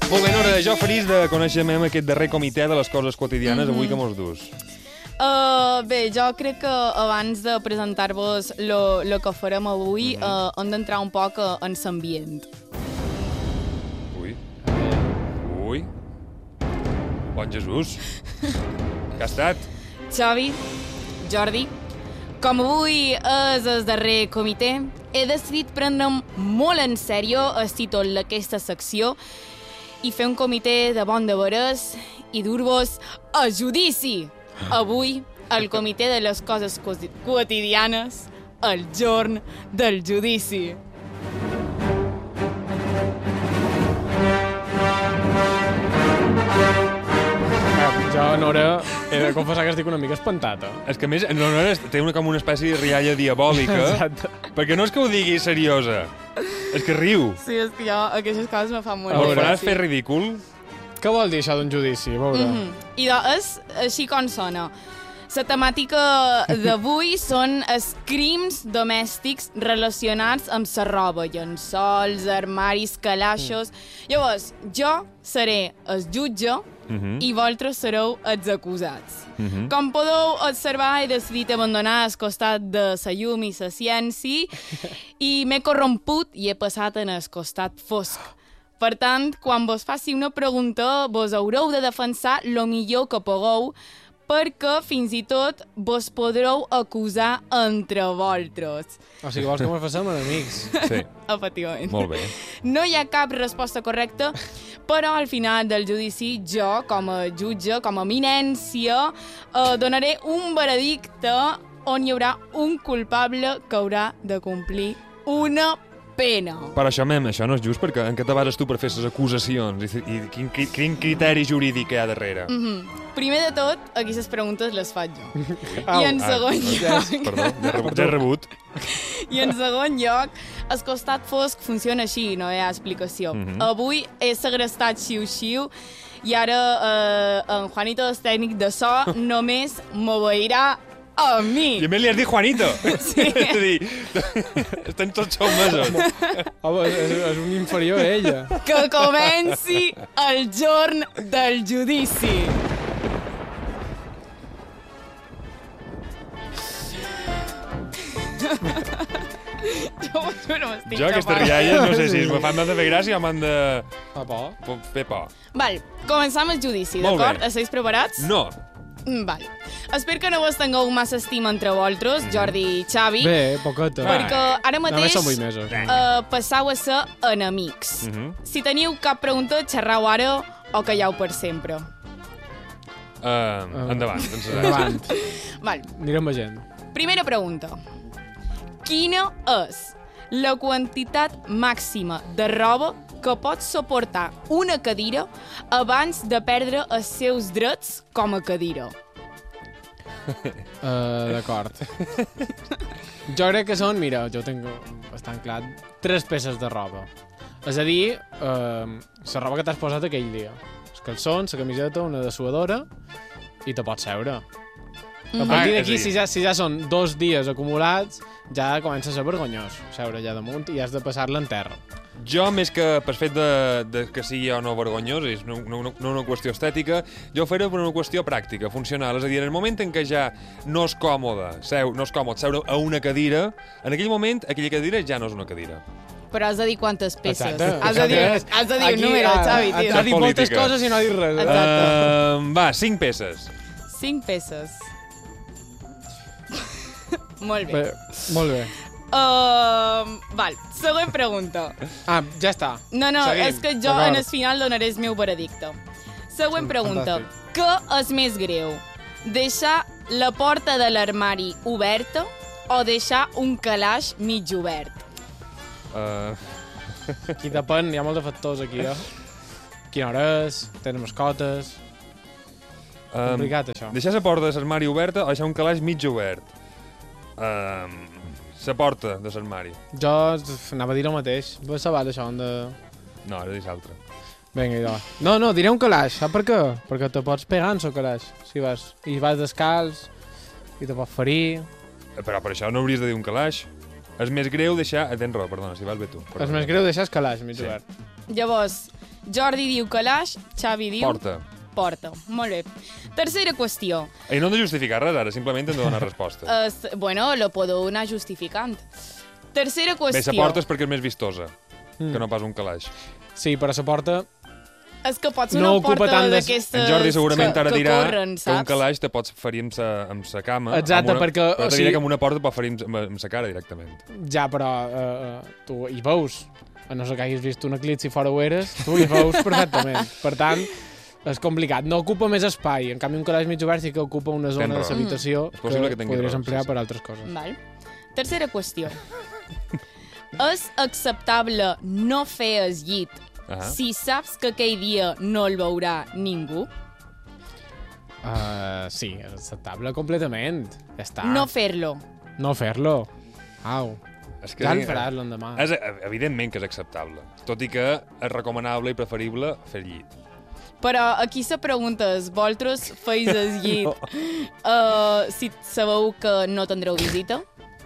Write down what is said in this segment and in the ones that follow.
Molt bé, Nora, jo feliç de conèixer aquest darrer comitè de les coses quotidianes avui que mos dus. Bé, jo crec que abans de presentar-vos el que farem avui hem d'entrar un poc en l'ambient. Ui. Bon Jesús. Què ha estat? Xavi, Jordi, com avui és el darrer comitè, he decidit prendre'm molt en sèrio el títol d'aquesta secció i fer un comitè de bon de veres i dur-vos a judici. Avui, el comitè de les coses quotidianes, el jorn del judici. Jo, Nora, he de confessar que estic una mica espantata. És que a més, Nora té com una espècie de rialla diabòlica. Exacte. Perquè no és que ho digui seriosa, és que riu. Sí, és que jo aquestes coses me fan molt Ho gràcia. faràs fer ridícul? Què vol dir això d'un judici? A veure. I és així com sona. La temàtica d'avui són els crims domèstics relacionats amb la roba, llençols, armaris, calaixos. Llavors, jo seré el jutge i vosaltres sereu els acusats. Com podeu observar, he decidit abandonar el costat de la llum i la ciència i m'he corromput i he passat en el costat fosc. Per tant, quan vos faci una pregunta, vos haureu de defensar el millor que pugueu, perquè fins i tot vos podreu acusar entre vosaltres. O sigui, vols que ens facem enemics? Sí. Efectivament. Molt bé. No hi ha cap resposta correcta, però al final del judici jo, com a jutge, com a eminència, donaré un veredicte on hi haurà un culpable que haurà de complir una pena. Per això, això no és just, perquè en què te bases tu per fer les acusacions? I quin criteri jurídic hi ha darrere? Primer de tot, aquí les preguntes les faig jo. I en segon lloc... Perdó, ja he rebut. I en segon lloc, el costat fosc funciona així, no hi ha explicació. Avui he segrestat xiu-xiu i ara en Juanito, el tècnic de so, només m'obeirà a mi. I a més li has dit Juanito. Sí. És a dir, estem tots sotmesos. Home, és un inferior a ella. Que comenci el jorn del judici. Jo aquestes rialles no sé si me fan de fer gràcia o m'han de fer por. Val, començam el judici, Molt d'acord? bé. Esteu preparats? No. Val. Espero que no vos tingueu massa estima entre vosaltres, Jordi i Xavi, Bé, poqueta. perquè ara mateix Només són 8 mesos. passau a ser enemics. Si teniu cap pregunta, xerrau ara o calleu per sempre. Endavant. Endavant. Val. Anirem veient. Primera pregunta. Quina és la quantitat màxima de roba que pot suportar una cadira abans de perdre els seus drets com a cadira? D'acord. Jo crec que són, mira, jo tinc bastant clar, 3 peces de roba. És a dir, la roba que t'has posat aquell dia. Els calçons, la camiseta, una dessuadora i te pots seure. A partir d'aquí, si ja són 2 dies acumulats, ja comença a ser vergonyós seure allà damunt i has de passar-la en terra. Jo, més que per fet de que sigui o no vergonyós, és no una qüestió estètica, jo ho faré per una qüestió pràctica, funcional. És a dir, en el moment en què ja no és còmode seure a una cadira, en aquell moment aquella cadira ja no és una cadira. Però has de dir quantes peces. Exacte. Has de dir un número, Xavi, tio. Ha dit moltes coses i no ha dit res. Exacte. Va, 5 peces. 5 peces. Molt bé. Molt bé. Val, següent pregunta. Ja està. No, Seguim. és que jo en el final donaré el meu veredicte. Següent pregunta. Fantàstic. Què és més greu? Deixar la porta de l'armari oberta o deixar un calaix mig obert? Aquí depèn, hi ha molts de factors aquí, Quina hora és, tenen mascotes... Complicat, això. Deixar la porta de l'armari oberta o deixar un calaix mig obert? La porta de l'armari. Jo anava a dir el mateix. Vas saber això, on de... No, ara dius l'altre. Vinga, idò. No, diré un calaix. Saps per què? Perquè te pots pegar en el calaix. Si vas descalç i te pots ferir... Però per això no hauries de dir un calaix. És més greu deixar... Tens raó, perdona, si vas bé tu. És més greu deixar el calaix mig obert. Llavors, Jordi diu calaix, Xavi diu... Porta. Molt bé. Tercera qüestió. I no hem de justificar res ara, simplement hem de donar resposta. Bueno, lo puedo anar justificant. Tercera qüestió. Bé, la porta és perquè és més vistosa, que no pas un calaix. Sí, però la porta... És que pot ser no una porta d'aquestes... En Jordi segurament ara dirà corren, que un calaix te pots ferir amb sa cama. Exacte, perquè... Però te diré que amb una porta te pot ferir amb sa cara directament. Ja, però tu hi veus. A no ser que hagis vist un eclipsi fora ho eres, tu hi veus perfectament. Per tant, és complicat. No ocupa més espai. En canvi, un calaix mig obert sí que ocupa una zona de l'habitació que podries emplear per altres coses. Val. Tercera qüestió. És acceptable no fer el llit si saps que aquell dia no el veurà ningú? Sí, és acceptable completament. Ja està. No fer-lo. No fer-lo. Au. Que ja el faràs l'endemà. Evidentment que és acceptable. Tot i que és recomanable i preferible fer llit. Però aquí la pregunta és, vosaltres feis el llit si sabeu que no tindreu visita?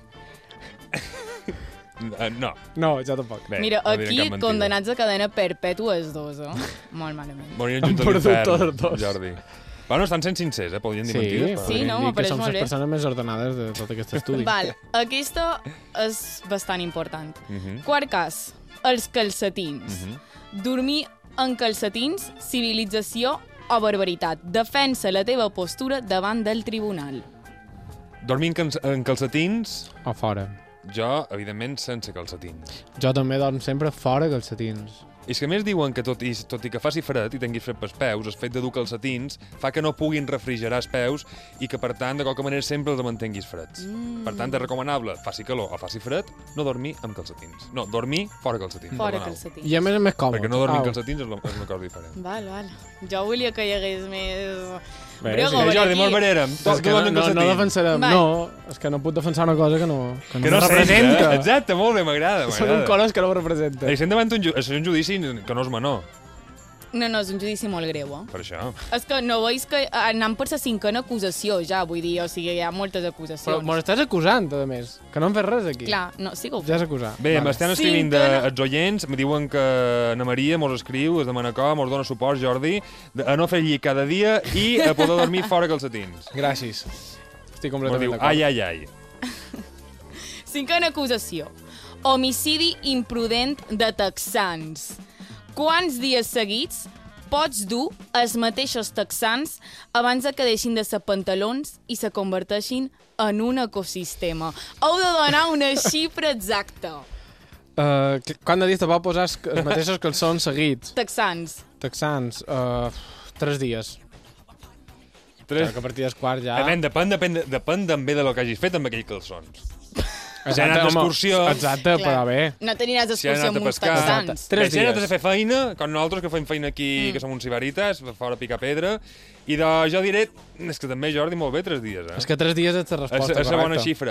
No. No, jo tampoc. Bé, mira, aquí condenats a cadena perpètua els dos, Molt malament. Morien junts a l'infern, Jordi. Bueno, estan sent sincers, podrien dir mentides. Sí, no, m'apareix molt bé. Som les persones més ordenades de tot aquest estudi. Val, aquesta és bastant important. Quart cas, els calcetins. Dormir en calcetins, civilització o barbaritat. Defensa la teva postura davant del tribunal. Dormir en calcetins... O fora. Jo, evidentment, sense calcetins. Jo també dorm sempre fora calcetins. I és que més diuen que tot i que faci fred i tinguis fred pels peus, el fet de dur calcetins fa que no puguin refrigerar els peus i que, per tant, de qualque manera sempre els mantinguis freds. Per tant, és recomanable, faci calor o faci fred, no dormir amb calcetins. No, dormir fora calcetins. Fora calcetins. I a més és més còmode. Perquè no dormir amb calcetins és una cosa diferent. Val. Jo volia que hi hagués més... Bé, Jordi, molt verérem. No defensarem. No, és que no puc defensar una cosa que no representa. Exacte, molt bé, m'agrada. Són colors que no ho representen. Estem davant un judici que no és menor. No, és un judici molt greu, Per això. És que no veus que anant per la cinquena acusació, ja, vull dir, o sigui, hi ha moltes acusacions. Però m'ho estàs acusant, a més, que no hem fet res aquí. Clar, no, sí que ho ja és acusar. Bé, m'estan escrivint els oients, me diuen que Ana Maria mos escriu, es demana com, mos dona suport, Jordi, a no fer llit cada dia i a poder dormir fora calcetins. Gràcies. Estic completament d'acord. Ai. Cinquena acusació. Homicidi imprudent de texans. Quants dies seguits pots dur els mateixos texans abans que deixin de ser pantalons i se converteixin en un ecosistema? Heu de donar una xifra exacta. Quant de dies te pot posar els mateixos calçons seguits? Texans. 3 dies. Que a partir del quart ja... Depèn també de lo que hagis fet amb aquells calçons. Si has anat d'excursió... Exacte, però bé. No t'aniràs d'excursió amb uns texans. 3 dies. Si has anat a fer feina, com nosaltres que fem feina aquí, que som uns sibarites, fora picar pedra, i jo diré, és que també, Jordi, molt bé, 3 dies. És que 3 dies és la resposta correcta. És la bona xifra.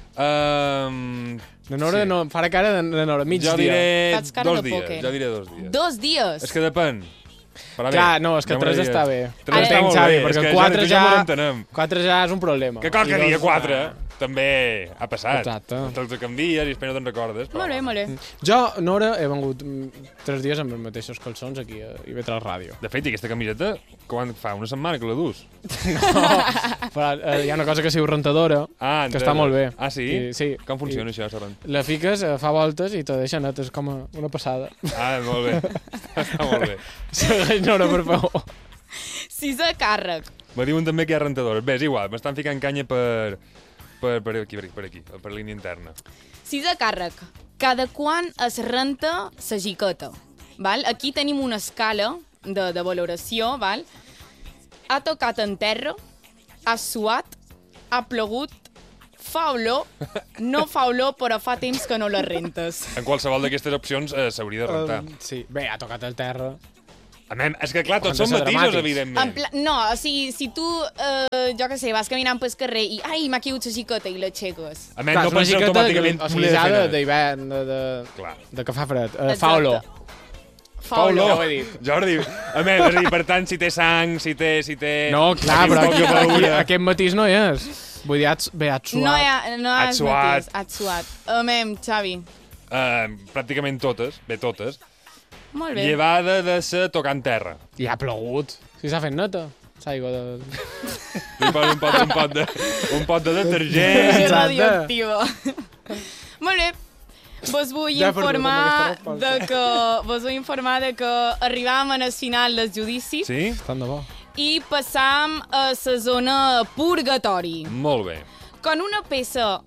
Farà cara de Nora, mig dia. Jo diré 2 dies. 2 dies? És que depèn. Clar, no, és que 3 està bé. 3 està molt bé, perquè 4 ja és un problema. Que qualque dia 4 també ha passat. Exacte. Te'ls canvies i després no te'n recordes. Molt bé. Jo, Nora, he vengut 3 dies amb els mateixos calçons aquí a IB3 Ràdio. De fet, i aquesta camiseta, quan fa una setmana que la dus? No, però hi ha una cosa que es diu rentadora, que està molt bé. Ah, sí? Sí. Com funciona això, la rentadora? La fiques, fa voltes i te deixa net, és com una passada. Ah, molt bé. Està molt bé. Segueix, Nora, per favor. 6è càrrec. Me diuen també que hi ha rentadores. Bé, és igual, m'estan ficant canya per aquí, per línia interna. 6è càrrec. Cada quan es renta sa jiqueta. Val? Aquí tenim una escala de valoració. Val? Ha tocat en terra, ha suat, ha plogut, fa olor, no fa olor, però fa temps que no la rentes. En qualsevol d'aquestes opcions s'hauria de rentar. Sí, bé, ha tocat el terra. És que clar, tots són matisos, evidentment. No, o sigui, si tu, jo què sé, vas caminant pel carrer i ai, m'ha caigut la jiqueta i l'aixeques. A més, no penses automàticament... O sigui, d'hivern, de que fa fred. Fa olor. Fa olor. Ja ho he dit. Jordi, a més, per tant, si té sang, si té... No, clar, però aquest matís no hi és. Vull dir, has suat. No has matís, has suat. Xavi. Pràcticament totes, bé, totes. Molt bé. Llevada de sa tocant terra. I ha plogut. Si s'ha fet neta. L'aigua de... Li posa un pot de detergent. Exacte. Radioactiva. Molt bé. Vos vull Ja he perdut amb informar de que arribam al final dels judicis Sí? Tant de bo. i passam a la zona purgatori. Molt bé. Quan una peça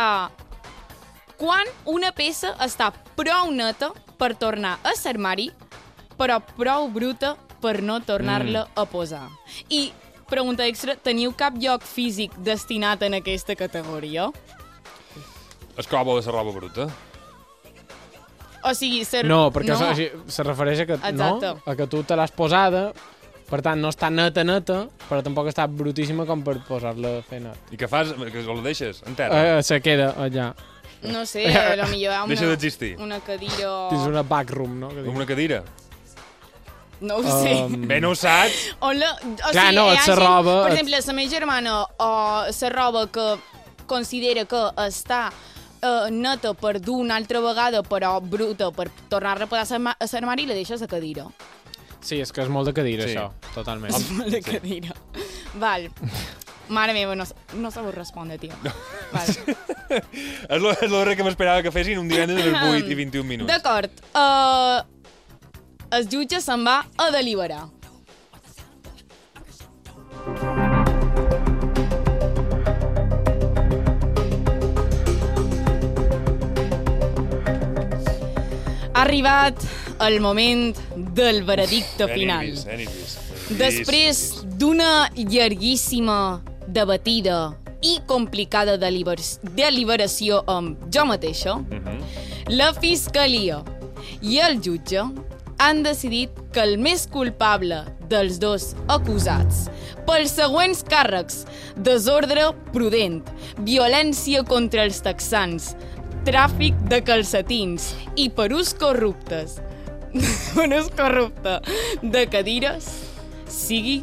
està prou neta per tornar a l'armari, però prou bruta per no tornar-la a posar. I, pregunta extra, teniu cap lloc físic destinat en aquesta categoria? Escobo de la roba bruta. O sigui, No, perquè se refereix a que, Exacte. a que tu te l'has posada, per tant no està neta, però tampoc està brutíssima com per posar-la a fer net. I què fas? Que la deixes en terra? Se queda allà. No sé, potser hi ha Deixa d'existir. una cadira... Dins una backroom, no? Com una cadira. No ho sé. Bé, no ho saps. O Clar, no, hi ha et gent, roba, per exemple, la meva germana o la roba que considera que està neta per dur una altra vegada, però bruta, per tornar-la a posar a l'armari, la deixes a cadira. Sí, és que és molt de cadira, Sí. això, totalment. És molt de cadira. Val. Mare meva, no sabeu respondre, tio. Val. És l'hora que m'esperava que fessin un divendres a les 8 i 21 minuts. D'acord. El jutge se'n va a deliberar. Ha arribat el moment del veredicte final. Després d'una llarguíssima, debatida i complicada deliberació amb jo mateixa, la Fiscalia i el jutge han decidit que el més culpable dels dos acusats pels següents càrrecs: desordre prudent, violència contra els texans, tràfic de calcetins i per ús corrupte de cadires, sigui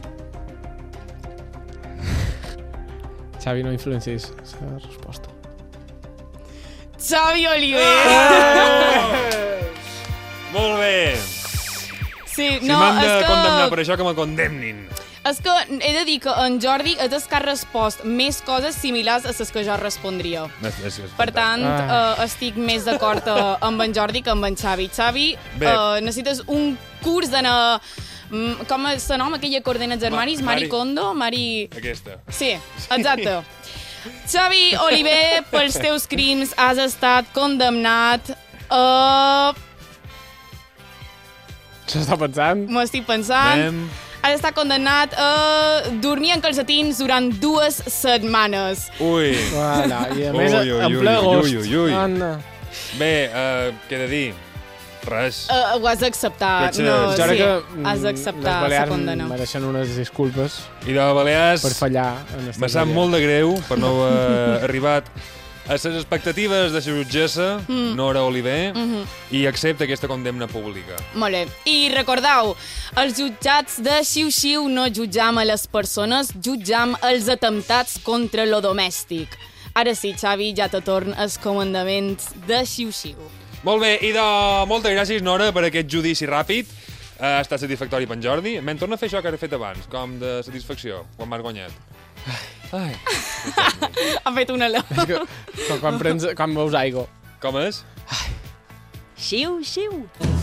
Xavi, no influencis la resposta. Xavi Oliver. Molt bé. Sí, Si no, m'han de és condemnar per que, això, que me condemnin. és que he de dir que en Jordi és el que ha respost més coses similars a les que jo respondria. Per tant, estic més d'acord amb en Jordi que amb en Xavi. Xavi, necessites un curs d'anar... Com se nom aquella que ordena els armaris? Mari Kondo? Aquesta. Sí, exacte. Xavi Oliver, pels teus crims has estat condemnat a... S'està pensant? M'ho estic pensant. Has estat condemnat a dormir en calcetins durant 2 setmanes. Ui. Voilà, i a més, en ple agost. Bé, què he de dir? Res. Ho has d'acceptar. No, jo crec que has d'acceptar les la condemna. Balears mereixen unes disculpes I de Balears per fallar. me sap molt de greu per no haver arribat a les expectatives de la jutgessa, Nora Oliver, i accepta aquesta condemna pública. Molt bé. I recordeu, els jutjats de Xiu-Xiu no jutjam a les persones, jutjam els atemptats contra lo domèstic. Ara sí, Xavi, ja te torn els comandaments de Xiu-Xiu. Molt bé, i moltes gràcies, Nora, per aquest judici ràpid. Ha estat satisfactori per en Jordi. Me'n torna a fer això que he fet abans, com de satisfacció, quan m'has guanyat. Ai. Ha fet una alè. És que quan veus aigua. Com és? Xiu, xiu.